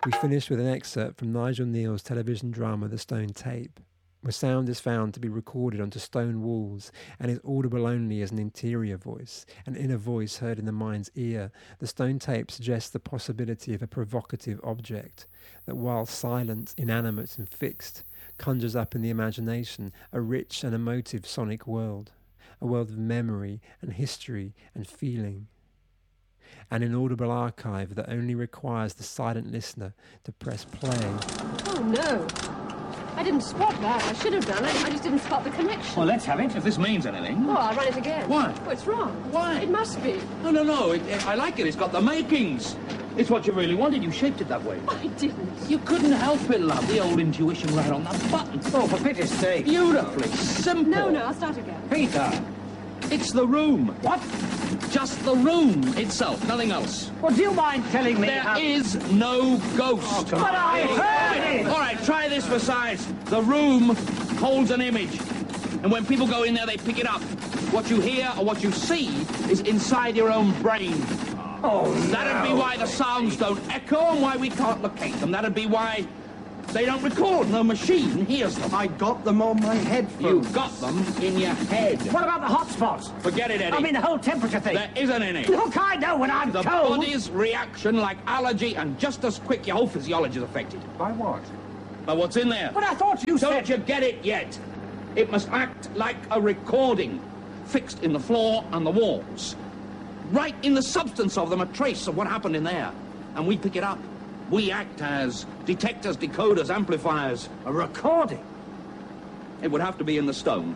We finished with an excerpt from Nigel Neal's television drama The Stone Tape, where sound is found to be recorded onto stone walls and is audible only as an interior voice, an inner voice heard in the mind's ear. The stone tape suggests the possibility of a provocative object that, while silent, inanimate and fixed, conjures up in the imagination a rich and emotive sonic world, a world of memory and history and feeling. An inaudible archive that only requires the silent listener to press play. Oh no! I didn't spot that. I should have done it. I just didn't spot the connection. Well, let's have it, if this means anything. Oh, I'll run it again. Why? Oh, it's wrong. Why? It must be. No. I like it. It's got the makings. It's what you really wanted. You shaped it that way. I didn't. You couldn't help it, love. The old intuition right on the button. Oh, for pity's sake. Beautifully simple. No, I'll start again. Peter! It's the room. What? Just the room itself, nothing else. Well, do you mind telling me There is no ghost. But I heard it! All right, try this for size. The room holds an image. And when people go in there, they pick it up. What you hear or what you see is inside your own brain. Oh, That'd be why the sounds don't echo and why we can't locate them. That'd be why they don't record. No machine hears them. I got them on my headphones. You got them in your head. What about the hot spots? Forget it, Eddie. I mean, the whole temperature thing. There isn't any. Look, I know when I'm The cold. body's reaction, like allergy, and just as quick, your whole physiology is affected. By what? By what's in there. But I thought you Don't said... you get it yet? It must act like a recording, fixed in the floor and the walls. Right in the substance of them, a trace of what happened in there. And we pick it up. We act as detectors, decoders, amplifiers. A recording? It would have to be in the stone.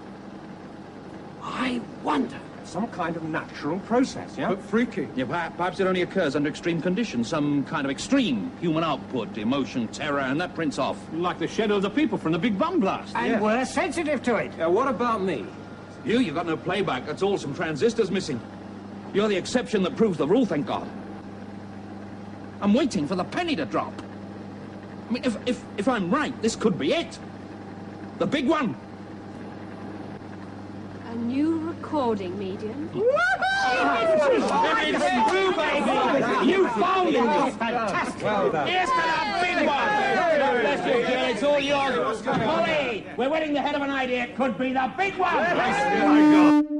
I wonder. Some kind of natural process, yeah? But freaky. Yeah, perhaps it only occurs under extreme conditions, some kind of extreme human output, emotion, terror, and that prints off. Like the shadow of the people from the Big Bum Blast. And we're sensitive to it. What about me? You've got no playback. That's all. Some transistors missing. You're the exception that proves the rule, thank God. I'm waiting for the penny to drop. I mean, if I'm right, this could be it. The big one. A new recording medium. It's true, baby. You found it. It's fantastic. Well done. Here's to the big one. Bless you, Jerry. It's all yours. Molly, we're winning the head of an idea. It could be the big one.